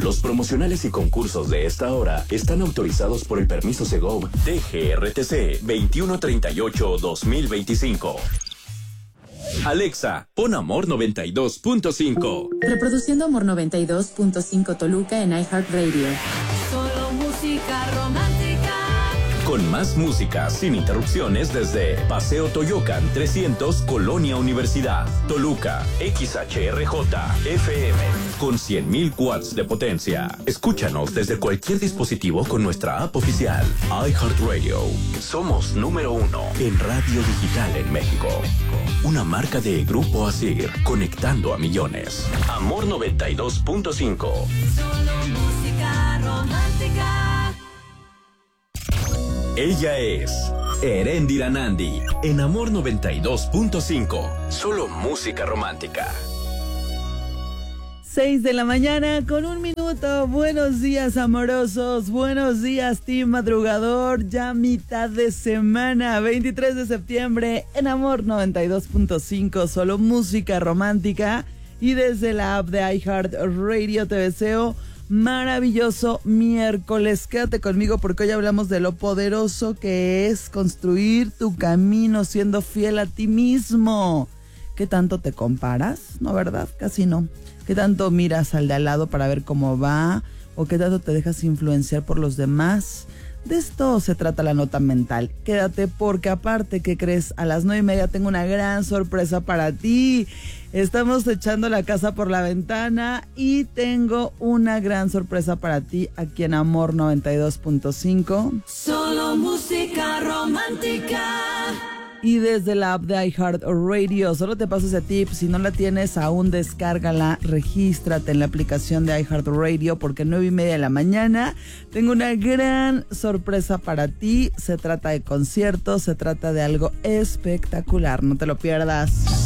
Los promocionales y concursos de esta hora están autorizados por el permiso Segov DGRTC 2138-2025. Alexa, pon Amor 92.5. Reproduciendo Amor 92.5 Toluca en iHeartRadio. Solo música romántica. Con más música sin interrupciones desde Paseo Toyocan 300, Colonia Universidad, Toluca, XHRJ, FM, con 100,000 watts de potencia. Escúchanos desde cualquier dispositivo con nuestra app oficial, iHeartRadio. Somos número 1 en radio digital en México. Una marca de Grupo Asir, conectando a millones. Amor 92.5. Solo música romántica. Ella es Erendira Nandi, en Amor 92.5. Solo música romántica. 6 de la mañana con 1 minuto. Buenos días, amorosos. Buenos días, team madrugador. Ya mitad de semana, 23 de septiembre, en Amor 92.5. Solo música romántica. Y desde la app de iHeartRadio te deseo maravilloso miércoles. Quédate conmigo porque hoy hablamos de lo poderoso que es construir tu camino siendo fiel a ti mismo. ¿Qué tanto te comparas? No, ¿verdad? Casi no. ¿Qué tanto miras al de al lado para ver cómo va? ¿O qué tanto te dejas influenciar por los demás? De esto se trata la nota mental. Quédate porque aparte, ¿qué crees? A las 9:30 tengo una gran sorpresa para ti. Estamos echando la casa por la ventana y tengo una gran sorpresa para ti aquí en Amor 92.5. Solo música romántica. Y desde la app de iHeartRadio, solo te paso ese tip, si no la tienes aún descárgala, regístrate en la aplicación de iHeartRadio porque 9:30 de la mañana tengo una gran sorpresa para ti. Se trata de conciertos, se trata de algo espectacular, no te lo pierdas.